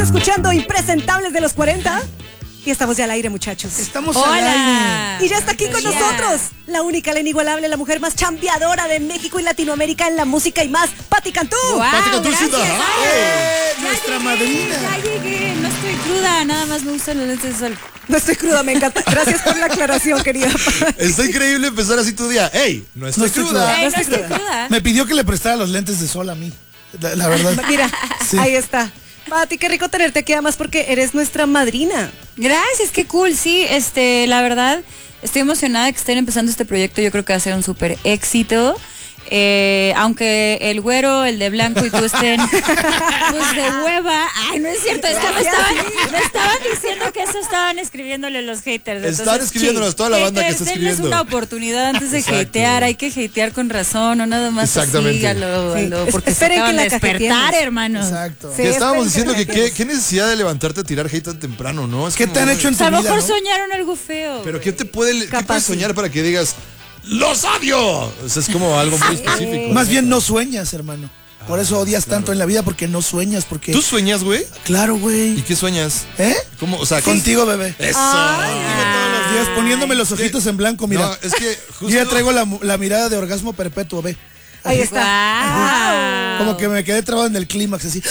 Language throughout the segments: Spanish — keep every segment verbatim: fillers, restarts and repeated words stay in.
escuchando Impresentables de los cuarenta. Y estamos ya al aire, muchachos. Estamos Hola. al aire. Y ya está aquí con nosotros la única, la inigualable, la mujer más chambeadora de México y Latinoamérica en la música y más, Pati Cantú. Wow, Pati Cantú, gracias. sí, da. Ay, ¡Eh, nuestra llegué, madrina! Ya llegué, no estoy cruda, nada más me gustan los lentes de sol. No estoy cruda, me encanta. Gracias por la aclaración, querida. Está increíble empezar así tu día. ¡Ey! No estoy, No estoy cruda. cruda. Ay, no no estoy estoy cruda. Me pidió que le prestara los lentes de sol a mí. La, la verdad. Mira, Sí. ahí está. Pati, qué rico tenerte aquí, además porque eres nuestra madrina. Gracias, qué cool. Sí, este, la verdad, estoy emocionada de que estén empezando este proyecto. Yo creo que va a ser un súper éxito. Eh, aunque el güero, el de blanco y tú estén pues de hueva. Ay, no es cierto, es que me estaban, me estaban diciendo que eso estaban escribiéndole los haters. Están escribiéndonos toda la banda que está haters, denles escribiendo. una oportunidad antes de Exacto. hatear. Hay que hatear con razón, no nada más Exactamente. así a lo, a Sí. lo- porque se Esperen que acaban la de despertar, cajeteemos. hermanos. Exacto. Sí. Que estábamos esperen diciendo que que la qué, qué necesidad de levantarte a tirar hate tan temprano, ¿no? Es ¿Qué como, te han güey, hecho en O tu sea, a lo vida, mejor no? soñaron algo feo. Pero ¿qué te puede, qué Capaz, puedes sí. soñar para que digas ¡los odio! O sea, es como algo muy específico. Más bien no sueñas, hermano. Por eso odias tanto en la vida, porque no sueñas, porque... ¿Tú sueñas, güey? Claro, ¿Y güey. qué sueñas? ¿Eh? ¿Cómo? O sea, Contigo, bebé. Eso. Contigo todos los días, poniéndome los ojitos en blanco, mira. No, es que Yo ya justo- traigo la, la mirada de orgasmo perpetuo, ve. Ahí está. Wow. Como que me quedé trabado en el clímax, así.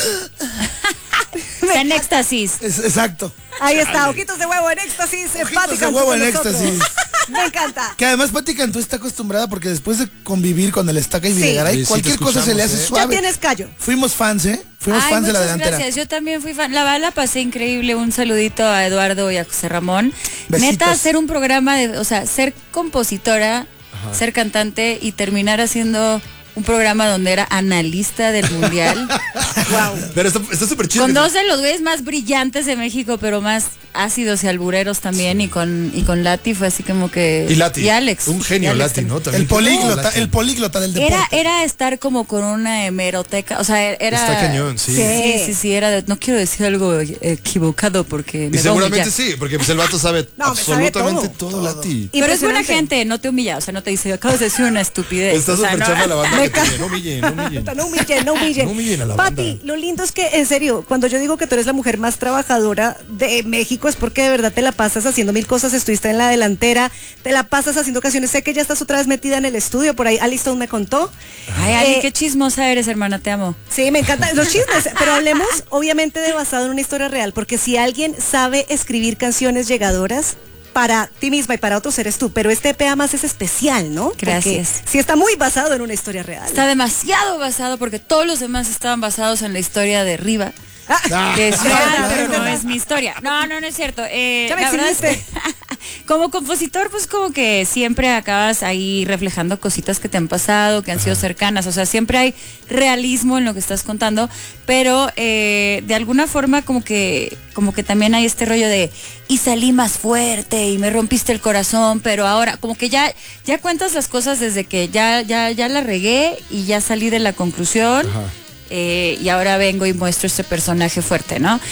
Está en éxtasis. Es- exacto. Ahí está, ojitos de huevo en éxtasis. en Ojitos Pati de Cantú huevo con en nosotros. éxtasis. Me encanta. Que además Pati Cantú está acostumbrada porque después de convivir con el Estaca y Sí. Videgaray, Sí, sí, cualquier te cosa se le escuchamos, hace ¿eh? suave. Ya tienes callo. Fuimos fans, ¿eh? Fuimos Ay, fans de la muchas delantera. gracias, yo también fui fan. La verdad la pasé increíble. Un saludito a Eduardo y a José Ramón. Besitos. Neta, hacer un programa de, o sea, ser compositora, ser cantante y terminar haciendo un programa donde era analista del mundial. Wow. Pero está está súper chido. Con que- dos de los güeyes más brillantes de México, pero más ácidos y albureros también. Y con y con Lati fue así como que. Y Lati. Y Alex. Un genio Y Alex Lati, también. ¿no? También. El políglota, Lati. el políglota del deporte. Era, era estar como con una hemeroteca, o sea, era... Está cañón, sí. Sí, sí, sí, era de, no quiero decir algo equivocado porque Y me va a seguramente humillar. sí, porque pues el vato sabe No, me sabe absolutamente todo, todo, Lati. Pero es buena Impresionante. gente, no te humilla, o sea, no te dice, acabas de decir una estupidez. Está o sea, súper no- chamba la banda Me que ca- tiene. No humillen, no humillen. No humillen, no humillen. No humillen a la Pati, banda. lo lindo es que, en serio, cuando yo digo que tú eres la mujer más trabajadora de México, es porque de verdad te la pasas haciendo mil cosas. Estuviste en la delantera, te la pasas haciendo canciones. Sé que ya estás otra vez metida en el estudio, por ahí Alistone me contó. Ay, Ali, Eh, qué chismosa eres, hermana, te amo. Sí, me encantan los chismes, pero hablemos obviamente de basado en una historia real, porque si alguien sabe escribir canciones llegadoras, para ti misma y para otros eres tú, pero este E P además es especial, ¿no? Porque Gracias. sí está muy basado en una historia real. Está demasiado basado porque todos los demás estaban basados en la historia de Riva. Ah, Que es Ah, real, claro, pero no claro. es mi historia. No, no, no es cierto. Eh, Ya me la verdad es que exhibiste. como compositor, pues como que siempre acabas ahí reflejando cositas que te han pasado, que han sido cercanas. O sea, siempre hay realismo en lo que estás contando, pero eh, de alguna forma como que, como que también hay este rollo de y salí más fuerte y me rompiste el corazón, pero ahora como que ya, ya cuentas las cosas desde que ya, ya, ya la regué y ya salí de la conclusión. Ajá. Eh, y ahora vengo y muestro este personaje fuerte, ¿no?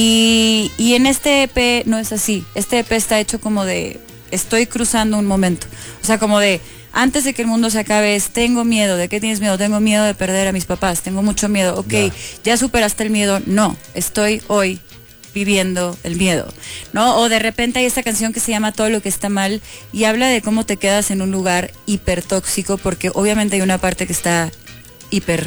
Y, y en este E P no es así. Este E P está hecho como de, estoy cruzando un momento. O sea, como de, antes de que el mundo se acabe, es, tengo miedo. ¿De qué tienes miedo? Tengo miedo de perder a mis papás. Tengo mucho miedo. Ok, Ya. ya superaste el miedo. No, estoy hoy viviendo el miedo, ¿no? O de repente hay esta canción que se llama Todo lo que está mal y habla de cómo te quedas en un lugar hipertóxico, porque obviamente hay una parte que está hiper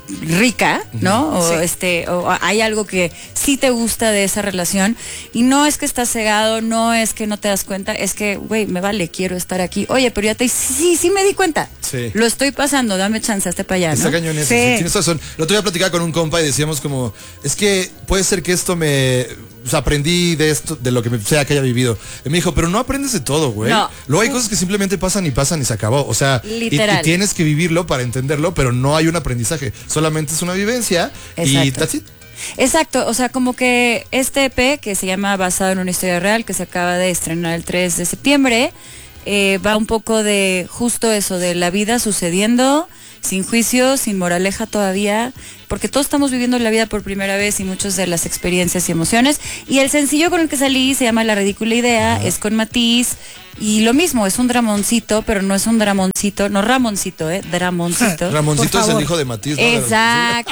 rica, ¿no? O Sí. este, o hay algo que sí te gusta de esa relación y no es que estás cegado, no es que no te das cuenta, es que, güey, me vale, quiero estar aquí. Oye, pero ya te sí, sí me di cuenta. Sí. Lo estoy pasando, dame chance, hazte para allá, Está ¿no? cañón eso, Sí. sí, tienes razón. El otro día platicaba con un compa y decíamos como, es que puede ser que esto me... O sea, aprendí de esto, de lo que me sea que haya vivido. Y me dijo, pero no aprendes de todo, güey. No. Luego hay cosas que simplemente pasan y pasan y se acabó. O sea, y- Literal. Y, tienes que vivirlo para entenderlo, pero no hay un aprendizaje. Solamente es una vivencia y Exacto. that's it. Exacto, o sea, como que este E P, que se llama Basado en una historia real, que se acaba de estrenar el tres de septiembre, eh, va un poco de justo eso, de la vida sucediendo, sin juicio, sin moraleja todavía, porque todos estamos viviendo la vida por primera vez y muchas de las experiencias y emociones. Y el sencillo con el que salí se llama La Ridícula Idea, Ajá. es con Matiz. Y lo mismo, es un dramoncito, pero no es un dramoncito, no Ramoncito, ¿eh? Dramoncito. Ramoncito es el hijo de Matiz, ¿no? Exacto.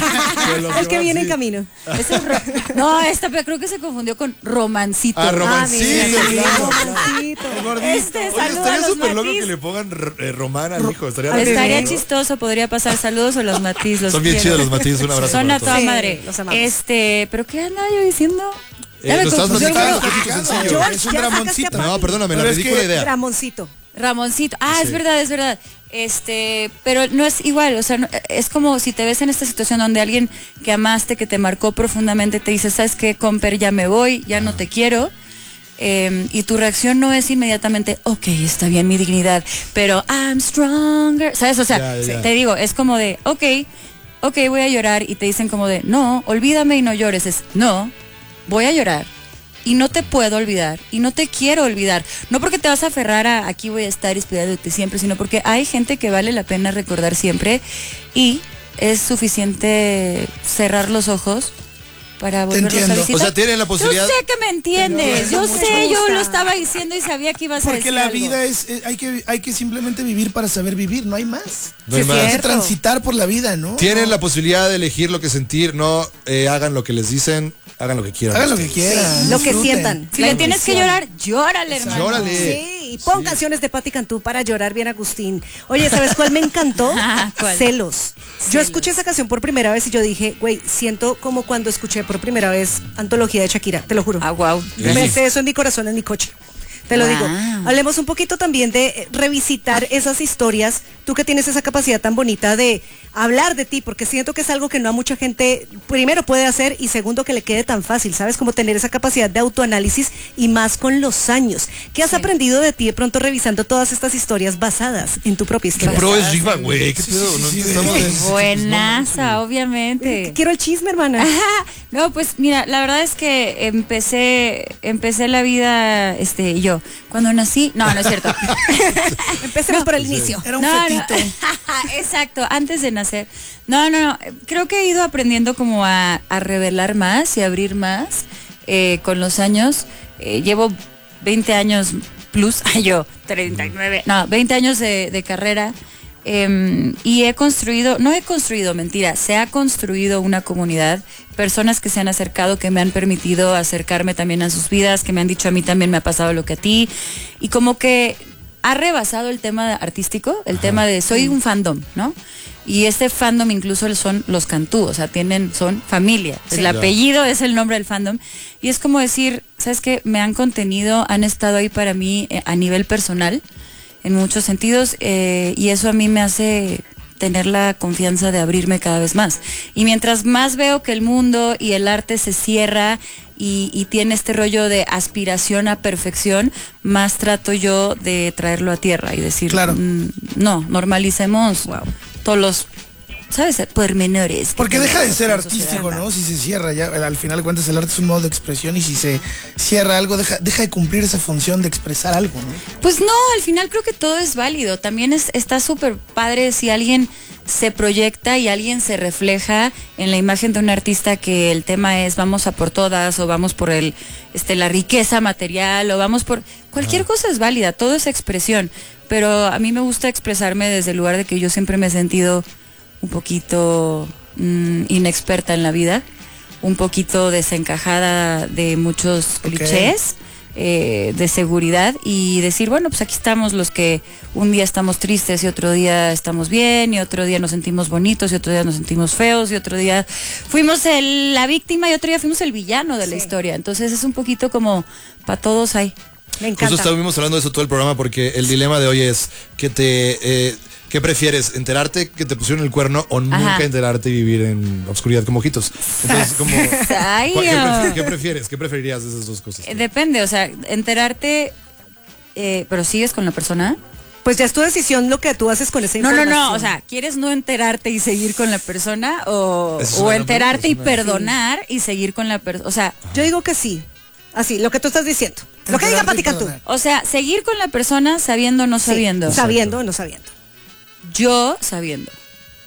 El que viene en camino. Ese es ro- no, esta creo que se confundió con Romancito. Ah, Romancito. Ah, mira, claro. Romancito. Este, Oye, saludos a estaría los súper loco Matiz. que le pongan eh, Román al hijo. Estaría, Estaría ¿no? chistoso, podría pasar. Saludos a los Matiz. Los Son bien quiero. chidos los Matiz, un abrazo Son para a todos. toda Sí, madre. los amamos. Este, ¿pero qué andaba yo diciendo? Ya Eh, me lo estás confundí. platicando, Yo- qué chico yo- sencillo. George, Es un ya dramoncito. sacaste a No, perdóname, la Pero es ridícula que- idea. Ramoncito. Ramoncito, ah, Sí. es verdad, es verdad. Este, pero no es igual, o sea, no- es como si te ves en esta situación donde alguien que amaste, que te marcó profundamente, te dice, ¿sabes qué, comper? Ya me voy, ya no te quiero. Eh, y tu reacción no es inmediatamente, ok, está bien mi dignidad, pero I'm stronger, ¿sabes? O sea, Ya, ya, ya. te digo, es como de, ok, ok, voy a llorar, y te dicen como de, no, olvídame y no llores, es, no, voy a llorar. Y no te puedo olvidar, y no te quiero olvidar. No porque te vas a aferrar a aquí voy a estar esperándote siempre, sino porque hay gente que vale la pena recordar siempre, y es suficiente cerrar los ojos para volverlos a entiendo. visitar. O sea, tienen la posibilidad- Yo sé que me entiendes, Pero yo eso sé, me yo gusta. lo estaba diciendo y sabía que ibas a Porque decir la algo. vida es, eh, hay que hay que simplemente vivir para saber vivir, no hay más. No hay Sí, más. Hay que Cierto. transitar por la vida, ¿no? Tienen No, la posibilidad de elegir lo que sentir, no eh, hagan lo que les dicen, hagan lo que quieran. hagan lo que quieran. Lo que disfruten. sientan. Si le tienes que llorar, llórale, hermano. Llórale. Sí, y pon canciones de Patti Cantú para llorar bien, Agustín. Oye, ¿sabes cuál me encantó? ¿Cuál? Celos. Yo escuché esa canción por primera vez y yo dije, güey, siento como cuando escuché por primera vez Antología de Shakira, te lo juro. Ah, wow. Me sé eso en mi corazón, en mi coche. Te lo Wow. digo. Hablemos un poquito también de eh, revisitar esas historias. Tú que tienes esa capacidad tan bonita de hablar de ti, porque siento que es algo que no a mucha gente, primero, puede hacer y segundo, que le quede tan fácil, ¿sabes? Como tener esa capacidad de autoanálisis y más con los años. ¿Qué has Sí. aprendido de ti de pronto revisando todas estas historias basadas en tu propia ¿Qué historia? pro es Riva, güey? ¿Qué Sí, pedo? sí, No sí, estamos sí. de- Buenaza, obviamente. Quiero el chisme, hermana. Ajá. No, pues mira, la verdad es que empecé, empecé la vida, este, yo, cuando nací, no, no es cierto. Empecemos por el inicio. Era un No, no. fetito. Exacto, antes de nacer. No, no, no. Creo que he ido aprendiendo como a, a revelar más y abrir más eh, con los años. Eh, llevo veinte años plus, ay, yo, treinta y nueve, no, veinte años de, de carrera. eh, y he construido, no he construido, mentira, se ha construido una comunidad, personas que se han acercado, que me han permitido acercarme también a sus vidas, que me han dicho a mí también me ha pasado lo que a ti. Y como que ha rebasado el tema artístico, el tema de soy un fandom, ¿no? Y este fandom incluso son los Cantú, o sea, tienen, son familia. Sí. El apellido es el nombre del fandom. Y es como decir, ¿sabes qué? Me han contenido, han estado ahí para mí eh, a nivel personal, en muchos sentidos, eh, y eso a mí me hace tener la confianza de abrirme cada vez más. Y mientras más veo que el mundo y el arte se cierra y, y tiene este rollo de aspiración a perfección, más trato yo de traerlo a tierra y decir, Claro. "Mm, no, normalicemos todos los, ¿sabes? Pormenores. que Porque deja de tenemos ser como artístico, sociedad. ¿no? Si se cierra, ya al final de cuentas el arte es un modo de expresión y si se cierra algo, deja, deja de cumplir esa función de expresar algo, ¿no? Pues no, al final creo que todo es válido. También es, está súper padre si alguien se proyecta y alguien se refleja en la imagen de un artista, que el tema es vamos a por todas, o vamos por el este la riqueza material, o vamos por cualquier cosa es válida, todo es expresión, pero a mí me gusta expresarme desde el lugar de que yo siempre me he sentido un poquito mm, inexperta en la vida, un poquito desencajada de muchos clichés. Eh, de seguridad, y decir, bueno, pues aquí estamos los que un día estamos tristes y otro día estamos bien, y otro día nos sentimos bonitos y otro día nos sentimos feos, y otro día fuimos el, la víctima y otro día fuimos el villano de la Sí. historia. Entonces es un poquito como para todos hay. Me Justo encanta. estuvimos hablando de eso todo el programa, porque el dilema de hoy es que te... eh, ¿qué prefieres? ¿Enterarte que te pusieron el cuerno o nunca Ajá. enterarte y vivir en obscuridad como ojitos? Entonces, como... Ay, ¿cuál- ¿qué, oh. prefi- qué prefieres? ¿Qué preferirías de esas dos cosas? Eh, Depende, o sea, enterarte, eh, pero sigues con la persona. Pues ya es tu decisión lo que tú haces con esa No, no, información. no, o sea, ¿quieres no enterarte y seguir con la persona, o, Esa es o una enterarte y pregunta, es una- perdonar y seguir con la persona? O sea, Yo digo que sí. Así, lo que tú estás diciendo. Lo que diga Enterarte Patti y Cantú. perdonar. o sea, seguir con la persona sabiendo o no Sí, sabiendo. sabiendo o no sabiendo. Yo sabiendo.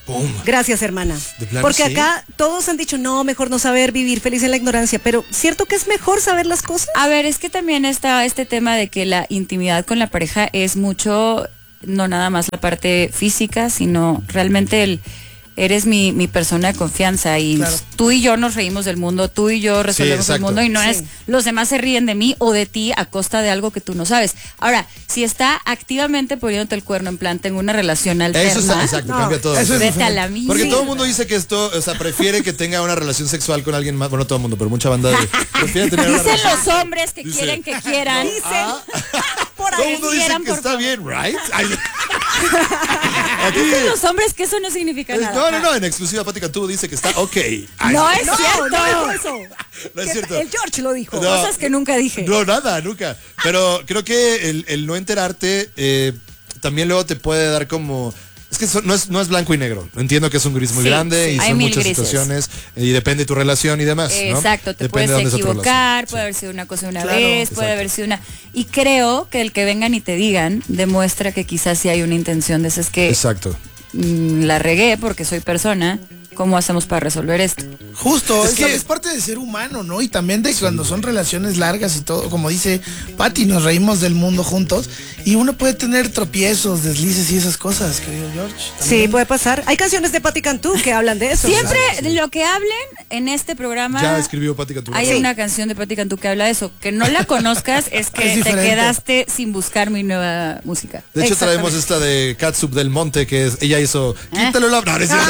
¡Pum! Gracias, hermana. ¿De plano, Porque sí? acá todos han dicho, no, mejor no saber vivir feliz en la ignorancia, pero ¿cierto que es mejor saber las cosas? A ver, es que también está este tema de que la intimidad con la pareja es mucho, no nada más la parte física, sino realmente el eres mi, mi persona de confianza y Claro. tú y yo nos reímos del mundo, tú y yo resolvemos el exacto. mundo y no Sí. es los demás se ríen de mí o de ti a costa de algo que tú no sabes. Ahora, si está activamente poniéndote el cuerno en plan, tengo una relación alterna, Eso está, exacto, No, cambia todo. eso es vete a diferente. la mía. Porque todo el mundo dice que esto, o sea, prefiere que tenga una relación sexual con alguien más, bueno, todo el mundo, pero mucha banda de, prefiere tener una Dicen relación. los hombres que Dice. quieren que quieran. Dicen, por Todo el ahí mundo dice quieran, que por está favor. bien, right? Ay, aquí, Dicen los hombres que eso no significa nada. no, no, no, en exclusiva Pati Cantú dice que está ok. Ay, No es no, cierto. no dijo eso. No es Que cierto. El George lo dijo. No. Cosas que nunca dije. No, nada, nunca. Pero creo que el, el no enterarte eh, también luego te puede dar como... Es que eso no es, no es blanco y negro. Entiendo que es un gris muy Sí, grande sí, y hay son mil muchas grises. situaciones y depende de tu relación y demás, ¿no? Exacto, te Depende puedes de dónde está tu equivocar, relación. puede haber sido una cosa una Claro, vez, puede exacto. haber sido una... Y creo que el que vengan y te digan demuestra que quizás sí hay una intención de eso. Es que Exacto. mm, la regué porque soy persona, ¿cómo hacemos para resolver esto? Justo, Es es, que- es parte de ser humano, ¿no? Y también de cuando son relaciones largas y todo, como dice Pati, nos reímos del mundo juntos y uno puede tener tropiezos, deslices y esas cosas, querido George. Sí, puede pasar. Hay canciones de Patti Cantú que hablan de eso. Siempre lo que hablen en este programa... Ya escribió Pati Cantú. Hay Sí. una canción de Patti Cantú que habla de eso. Que no la conozcas es que Es te diferente. quedaste sin buscar mi nueva música. De hecho Exactamente. traemos esta de Catsup del Monte que es, ella hizo Quítalo la... No, no es cierto.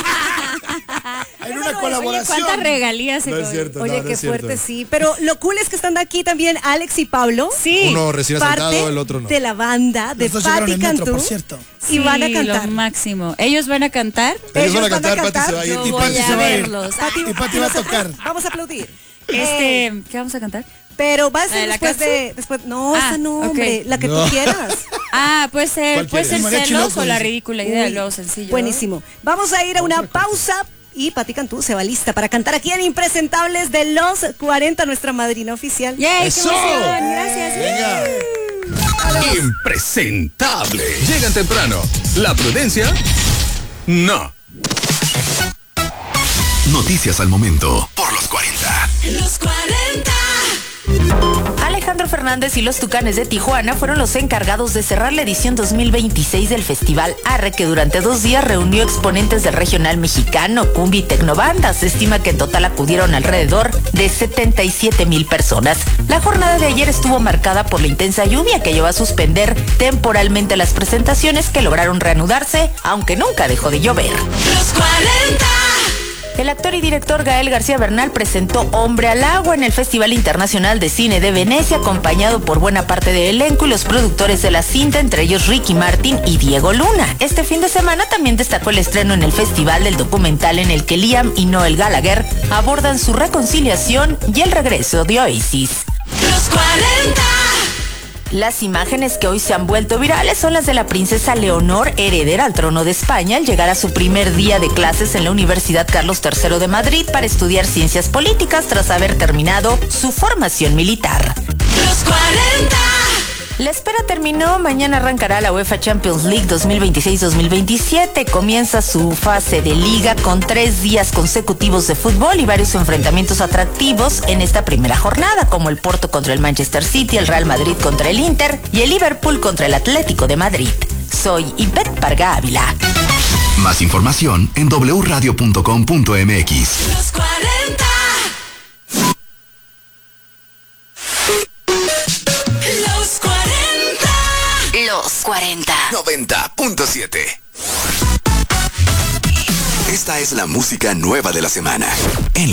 En una Oye, colaboración. ¿cuántas regalías se No es co- cierto. Oye, no, no qué es cierto. fuerte, sí. Pero lo cool es que están aquí también Alex y Pablo. Sí. Uno recién parte asaltado, el otro no. de la banda de Los dos llegaron Patti en metro, Cantú. por cierto. Y van a Sí, cantar. lo máximo. Ellos van a cantar. Ellos van a cantar, Pati se va a ir. Yo Y voy Pati a se va a ir. verlos. Pati, Y Pati va a tocar. Vamos a aplaudir. Este, Eh, ¿qué vamos a cantar? pero va a ¿La ser de la después Katsu? de, después, no, Ah, esa no, ok. hombre, la que No. tú quieras. Ah, puede ser, ¿Cuál puede quieres? ser Mariachi celos loco, o la dice. ridícula idea de Uy, lo sencillo. Buenísimo. Vamos a ir a una pausa y Patti Cantú se va lista para cantar aquí en Impresentables de los cuarenta, nuestra madrina oficial. ¡Yay! ¡Qué ¡Eso! emoción! Gracias. Venga. Impresentable. Llegan temprano. La prudencia, no. Noticias al momento por los cuarenta. Los cuarenta. Alejandro Fernández y los Tucanes de Tijuana fueron los encargados de cerrar la edición dos mil veintiséis del Festival Arre, que durante dos días reunió exponentes del regional mexicano, cumbia y tecnobanda. Se estima que en total acudieron alrededor de setenta y siete mil personas. La jornada de ayer estuvo marcada por la intensa lluvia que llevó a suspender temporalmente las presentaciones, que lograron reanudarse, aunque nunca dejó de llover. Los cuarenta. El actor y director Gael García Bernal presentó Hombre al Agua en el Festival Internacional de Cine de Venecia, acompañado por buena parte del elenco y los productores de la cinta, entre ellos Ricky Martin y Diego Luna. Este fin de semana también destacó el estreno en el festival del documental en el que Liam y Noel Gallagher abordan su reconciliación y el regreso de Oasis. Los cuarenta. Las imágenes que hoy se han vuelto virales son las de la princesa Leonor, heredera al trono de España, al llegar a su primer día de clases en la Universidad Carlos tercero de Madrid para estudiar ciencias políticas tras haber terminado su formación militar. Los cuarenta. La espera terminó, mañana arrancará la UEFA Champions League dos mil veintiséis dos mil veintisiete, comienza su fase de liga con tres días consecutivos de fútbol y varios enfrentamientos atractivos en esta primera jornada, como el Porto contra el Manchester City, el Real Madrid contra el Inter y el Liverpool contra el Atlético de Madrid. Soy Ivette Parga Ávila. Más información en doble u radio punto com punto m x. Los cuarenta. Los cuarenta. Los cuarenta. noventa punto siete. Esta es la música nueva de la semana en los